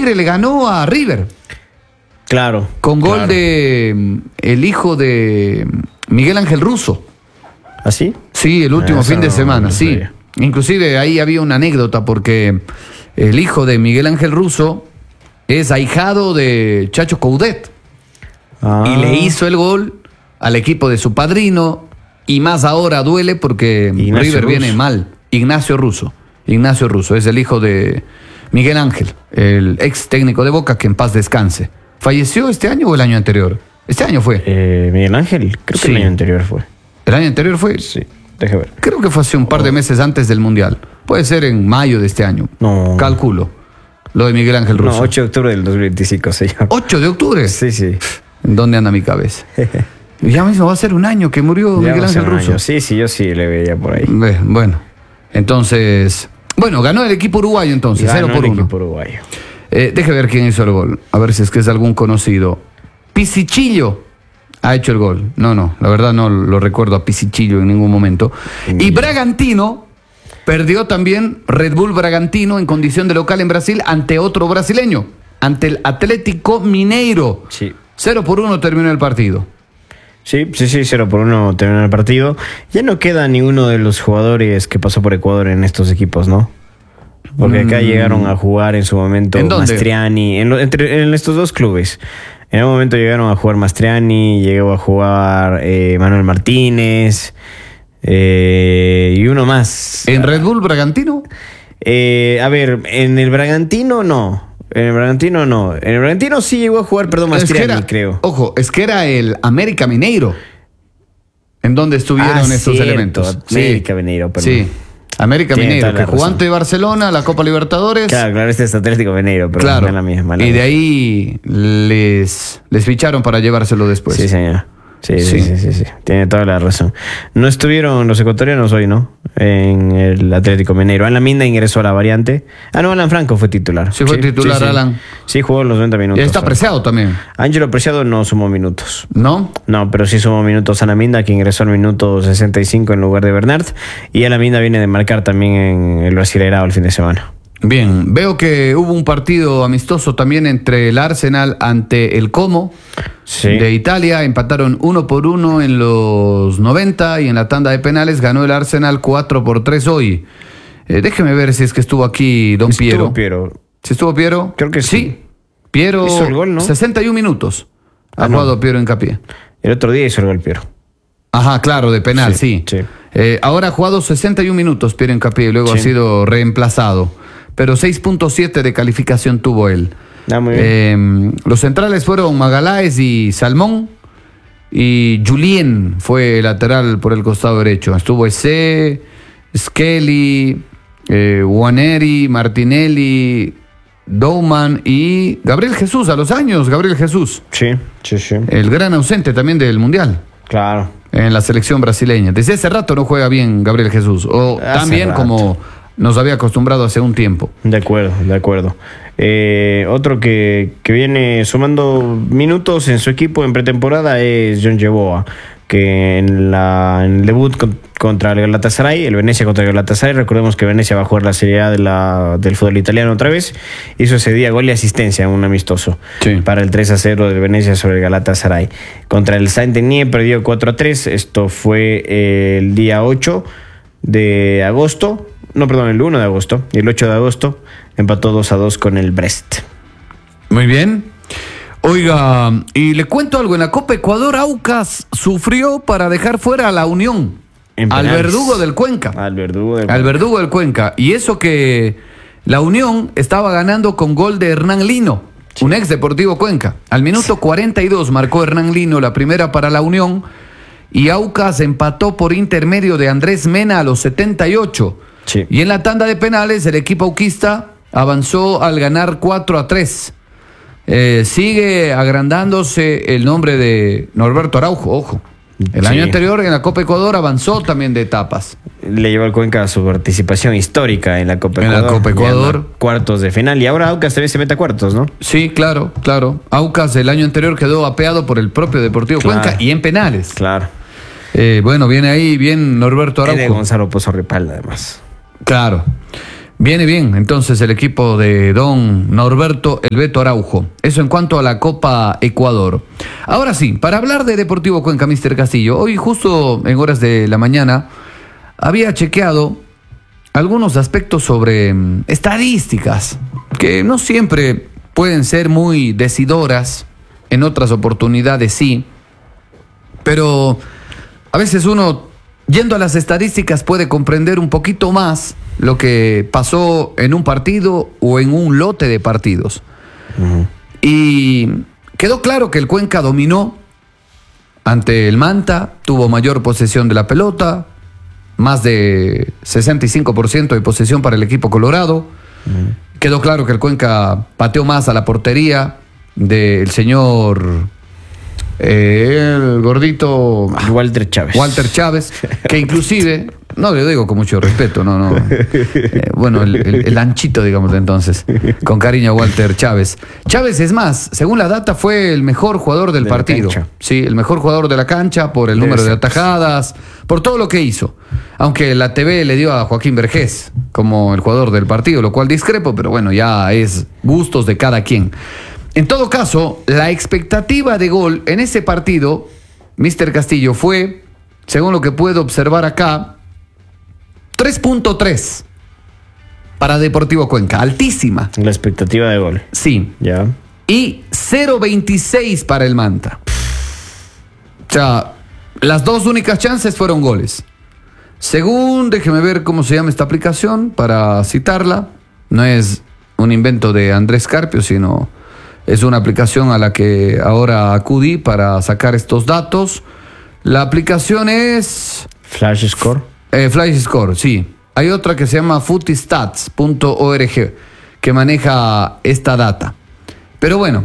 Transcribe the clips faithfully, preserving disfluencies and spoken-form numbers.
Tigre le ganó a River. Claro. Con gol claro. de el hijo de Miguel Ángel Russo. ¿Ah, sí? Sí, el último Ah, fin de no, semana, no sí. sabía. Inclusive ahí había una anécdota porque el hijo de Miguel Ángel Russo es ahijado de Chacho Coudet. Ah. Y le hizo el gol al equipo de su padrino. Y más ahora duele porque Ignacio River Russo. viene mal. Ignacio Russo. Ignacio Russo es el hijo de Miguel Ángel, el ex técnico de Boca, que en paz descanse. ¿Falleció este año o el año anterior? Este año fue. Eh, Miguel Ángel, creo que Sí. el año anterior fue. ¿El año anterior fue? Sí, deje ver. Creo que fue hace un par de meses antes del Mundial. Puede ser en mayo de este año. No. Calculo. Lo de Miguel Ángel No, Russo. ocho de octubre del dos mil veinticinco se llama. ocho de octubre. Sí, sí. ¿En dónde anda mi cabeza? Ya mismo va a ser un año que murió Ya Miguel va a ser Ángel un Russo. año. Sí, sí, yo sí le veía por ahí. Ve, Bueno, entonces... Bueno, ganó el equipo uruguayo entonces, Ganó cero por el uno. equipo uruguayo. Eh, deje ver quién hizo el gol. A ver si es que es algún conocido. Pisichillo ha hecho el gol. No, no, la verdad no lo recuerdo a Pisichillo en ningún momento. Y Bragantino perdió también, Red Bull Bragantino, en condición de local en Brasil, ante otro brasileño, ante el Atlético Mineiro. Sí. cero por uno terminó el partido. Sí, sí, sí, cero por uno terminó el partido. Ya no queda ninguno de los jugadores que pasó por Ecuador en estos equipos, ¿no? Porque acá Mm. llegaron a jugar en su momento ¿En dónde? Mastriani, en, lo- entre, en estos dos clubes. En un momento llegaron a jugar Mastriani, llegó a jugar eh, Manuel Martínez eh, y uno más. ¿En Red Bull Bragantino? Eh, a ver, en el Bragantino no. En el Bragantino no. En el Bragantino sí llegó a jugar, perdón, Es que Mastriani, era- creo. Ojo, es que era el América Mineiro. En donde estuvieron Ah, estos cierto, elementos. América Mineiro, perdón. Sí, América Tiene Mineiro, toda que la jugó razón. ante Barcelona, la Copa Libertadores. Claro, claro, este es Atlético Mineiro, pero Claro. no es la misma. la Y de misma. ahí les, les ficharon para llevárselo después. Sí, señor. Sí, sí, Sí. sí, sí, sí. Tiene toda la razón. No estuvieron los ecuatorianos hoy, ¿no? En el Atlético Mineiro. Alan Minda ingresó a la variante. Ah, no, Alan Franco fue titular. Sí, fue titular, sí. Alan. Sí, jugó los noventa minutos. Y está apreciado también, Ángelo Preciado no sumó minutos. ¿no? No, pero sí sumó minutos Alan Minda, que ingresó al minuto sesenta y cinco en lugar de Bernard. Y Alan Minda viene de marcar también en el Brasileirao el fin de semana. Bien, veo que hubo un partido amistoso también entre el Arsenal ante el Como Sí. de Italia. Empataron uno por uno en los noventa y en la tanda de penales ganó el Arsenal cuatro por tres hoy. Eh, déjeme ver si es que estuvo aquí Don Estuvo Piero. Piero. ¿Sí estuvo Piero? Creo que sí. Piero, Hizo el gol, ¿no? sesenta y uno minutos ha Ah, no. jugado Piero Hincapié. El otro día hizo el gol Piero. Ajá, claro, de penal, sí. Sí, sí. Eh, ahora ha jugado sesenta y uno minutos Piero Hincapié y luego Sí. ha sido reemplazado. Pero seis punto siete de calificación tuvo él. Ah, muy bien. Eh, los centrales fueron Magaláes y Salmón. Y Julien fue lateral por el costado derecho. Estuvo Ese, Skelly, eh, Waneri, Martinelli, Douman y Gabriel Jesús, a los años, Gabriel Jesús. Sí, sí, sí. El gran ausente también del Mundial Claro. en la selección brasileña. Desde hace rato no juega bien Gabriel Jesús. O Hace también rato. como nos había acostumbrado hace un tiempo. De acuerdo, de acuerdo. Eh, otro que, que viene sumando minutos en su equipo en pretemporada es John Yeboah, que en, la, en el debut con- contra el Galatasaray, el Venecia contra el Galatasaray, recordemos que Venecia va a jugar la Serie A de la, del fútbol italiano otra vez, hizo ese día gol y asistencia en un amistoso Sí. para el tres a cero del Venecia sobre el Galatasaray. Contra el Saint-Denis perdió cuatro a tres, esto fue eh, el día ocho de agosto, no, perdón, el uno de agosto, y el ocho de agosto empató dos a dos con el Brest. Muy bien. Oiga, y le cuento algo, en la Copa Ecuador Aucas sufrió para dejar fuera a la Unión, En al penales. verdugo del Cuenca. Al verdugo del Al verdugo del Cuenca. Y eso que la Unión estaba ganando con gol de Hernán Lino, un ex Deportivo Cuenca. Al minuto cuarenta y dos marcó Hernán Lino la primera para la Unión y Aucas empató por intermedio de Andrés Mena a los setenta y ocho. Sí. Y en la tanda de penales el equipo auquista avanzó al ganar cuatro a tres. Eh, sigue agrandándose el nombre de Norberto Araujo, ojo. El Sí. año anterior en la Copa Ecuador avanzó también de etapas. Le llevó al Cuenca su participación histórica en la Copa En la Ecuador. Copa Ecuador. llegando a cuartos de final. Y ahora Aucas también se mete a cuartos, ¿no? Sí, claro, claro. Aucas el año anterior quedó apeado por el propio Deportivo Claro. Cuenca y en penales. Claro. Eh, bueno, viene ahí bien Norberto Es de Araujo. Gonzalo Pozo Ripalda, además. Claro. Viene bien, entonces, el equipo de don Norberto El Beto Araujo. Eso en cuanto a la Copa Ecuador. Ahora sí, para hablar de Deportivo Cuenca, mister Castillo, hoy justo en horas de la mañana había chequeado algunos aspectos sobre um, estadísticas, que no siempre pueden ser muy decidoras, en otras oportunidades sí, pero a veces uno, yendo a las estadísticas, puede comprender un poquito más lo que pasó en un partido o en un lote de partidos. Uh-huh. Y quedó claro que el Cuenca dominó ante el Manta, tuvo mayor posesión de la pelota, más de sesenta y cinco por ciento de posesión para el equipo colorado. Uh-huh. Quedó claro que el Cuenca pateó más a la portería del señor... Eh, el gordito Walter Chávez. Walter Chávez, que inclusive, no le digo con mucho respeto, no, no. Eh, bueno, el, el, el anchito, digamos, de entonces, con cariño a Walter Chávez. Chávez, es más, según la data, fue el mejor jugador del de partido. Sí, el mejor jugador de la cancha por el Debe número ser. de atajadas, por todo lo que hizo. Aunque la T V le dio a Joaquín Vergés como el jugador del partido, lo cual discrepo, pero bueno, ya es gustos de cada quien. En todo caso, la expectativa de gol en ese partido, mister Castillo, fue, según lo que puedo observar acá, tres punto tres para Deportivo Cuenca, altísima. La expectativa de gol. Sí. Ya. Y cero punto veintiséis para el Manta. O sea, las dos únicas chances fueron goles. Según, déjeme ver cómo se llama esta aplicación para citarla. No es un invento de Andrés Carpio, sino... es una aplicación a la que ahora acudí para sacar estos datos. La aplicación es... Flash Score. Eh, Flash Score, sí. Hay otra que se llama footistats punto org que maneja esta data. Pero bueno,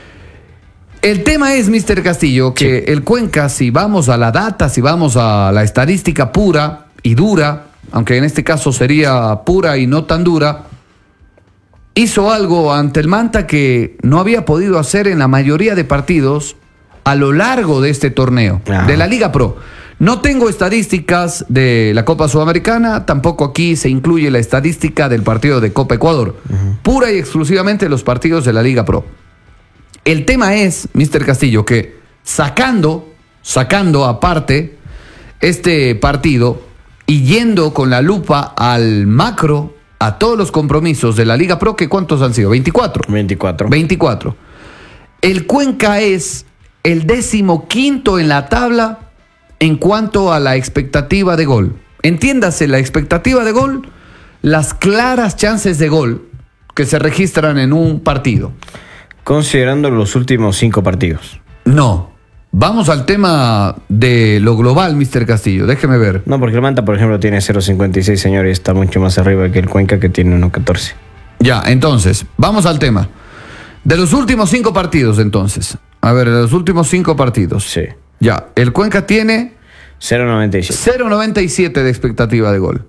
el tema es, mister Castillo, que sí. el Cuenca, si vamos a la data, si vamos a la estadística pura y dura, aunque en este caso sería pura y no tan dura, hizo algo ante el Manta que no había podido hacer en la mayoría de partidos a lo largo de este torneo, ah. de la Liga Pro. No tengo estadísticas de la Copa Sudamericana, tampoco aquí se incluye la estadística del partido de Copa Ecuador. Uh-huh. Pura y exclusivamente los partidos de la Liga Pro. El tema es, mister Castillo, que sacando, sacando aparte este partido y yendo con la lupa al macro, a todos los compromisos de la Liga Pro, que ¿cuántos han sido? veinticuatro. veinticuatro. veinticuatro. El Cuenca es el décimo quinto en la tabla en cuanto a la expectativa de gol. Entiéndase, la expectativa de gol, las claras chances de gol que se registran en un partido. Considerando los últimos cinco partidos. No. Vamos al tema de lo global, mister Castillo. Déjeme ver. No, porque el Manta, por ejemplo, tiene cero punto cincuenta y seis, señores, y está mucho más arriba que el Cuenca, que tiene uno punto catorce. Ya, entonces, vamos al tema. De los últimos cinco partidos, entonces. A ver, de los últimos cinco partidos. Sí. Ya, el Cuenca tiene... cero punto noventa y siete. cero punto noventa y siete de expectativa de gol.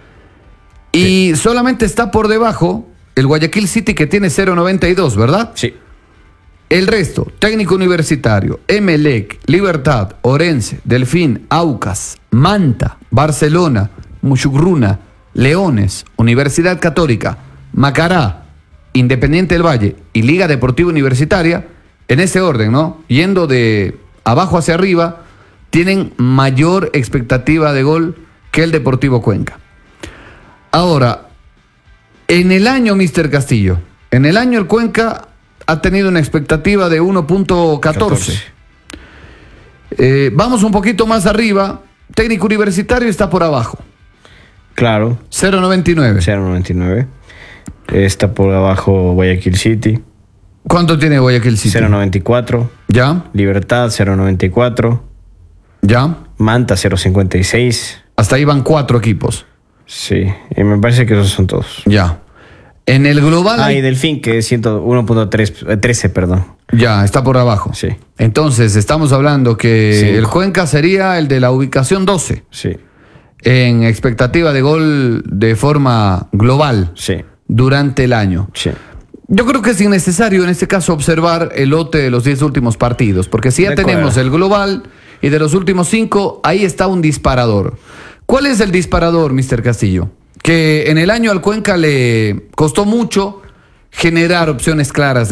Y sí. solamente está por debajo el Guayaquil City, que tiene cero punto noventa y dos, ¿verdad? Sí. El resto, Técnico Universitario, Emelec, Libertad, Orense, Delfín, Aucas, Manta, Barcelona, Muchugruna, Leones, Universidad Católica, Macará, Independiente del Valle y Liga Deportiva Universitaria, en ese orden, ¿no? Yendo de abajo hacia arriba, tienen mayor expectativa de gol que el Deportivo Cuenca. Ahora, en el año, mister Castillo, en el año el Cuenca ha tenido una expectativa de uno punto catorce. Eh, vamos un poquito más arriba. Técnico Universitario está por abajo. Claro. cero punto noventa y nueve. cero punto noventa y nueve. Está por abajo Guayaquil City. ¿Cuánto tiene Guayaquil City? cero punto noventa y cuatro. ¿Ya? Libertad cero punto noventa y cuatro. ¿Ya? Manta cero punto cincuenta y seis. Hasta ahí van cuatro equipos. Sí, y me parece que esos son todos. Ya. En el global... Ah, hay... y Delfín, que es uno punto trece, perdón. Ya, está por abajo. Sí. Entonces, estamos hablando que Cinco. el Cuenca sería el de la ubicación doce. Sí. En expectativa de gol de forma global. Sí. Durante el año. Sí. Yo creo que es innecesario en este caso observar el lote de los diez últimos partidos, porque si ya De tenemos acuerdo. el global y de los últimos cinco, ahí está un disparador. ¿Cuál es el disparador, mister Castillo? que en el año al Cuenca le costó mucho generar opciones claras